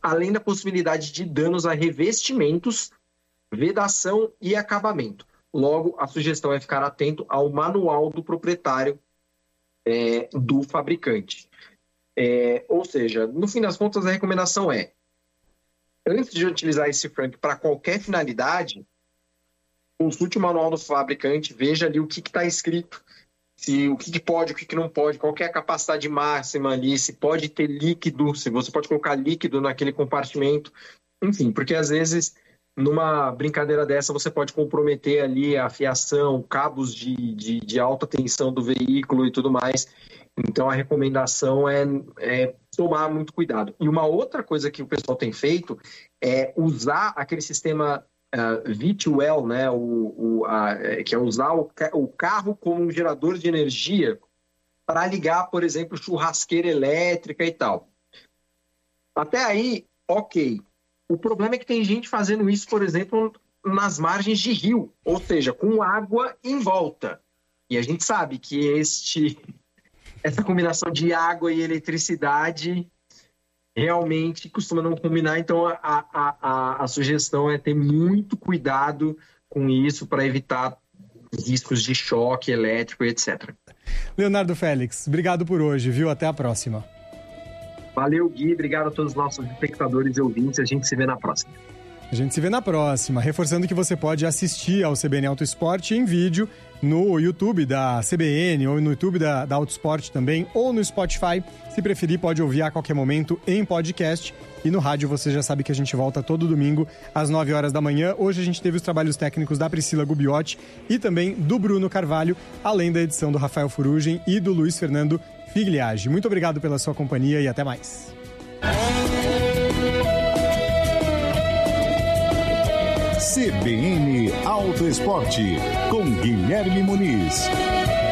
além da possibilidade de danos a revestimentos, vedação e acabamento. Logo, a sugestão é ficar atento ao manual do proprietário do fabricante. Ou seja, no fim das contas, a recomendação é, antes de utilizar esse frank para qualquer finalidade, consulte o manual do fabricante, veja ali o que está escrito, o que pode, o que não pode, qual que é a capacidade máxima ali, se pode ter líquido, se você pode colocar líquido naquele compartimento, enfim, porque às vezes numa brincadeira dessa você pode comprometer ali a fiação, cabos de alta tensão do veículo e tudo mais. Então a recomendação é tomar muito cuidado. E uma outra coisa que o pessoal tem feito é usar aquele sistema V2L, né, que é usar o carro como um gerador de energia para ligar, por exemplo, churrasqueira elétrica e tal. Até aí, ok. O problema é que tem gente fazendo isso, por exemplo, nas margens de rio, ou seja, com água em volta. E a gente sabe que essa combinação de água e eletricidade realmente costuma não combinar, então a sugestão é ter muito cuidado com isso para evitar riscos de choque elétrico, etc. Leonardo Félix, obrigado por hoje, viu? Até a próxima. Valeu, Gui. Obrigado a todos os nossos espectadores e ouvintes. A gente se vê na próxima. A gente se vê na próxima. Reforçando que você pode assistir ao CBN Auto Esporte em vídeo no YouTube da CBN ou no YouTube da Auto Esporte também, ou no Spotify. Se preferir, pode ouvir a qualquer momento em podcast. E no rádio você já sabe que a gente volta todo domingo às 9 horas da manhã. Hoje a gente teve os trabalhos técnicos da Priscila Gubiotti e também do Bruno Carvalho, além da edição do Rafael Furugem e do Luiz Fernando Figliage. Muito obrigado pela sua companhia e até mais. CBN Auto Esporte, com Guilherme Muniz.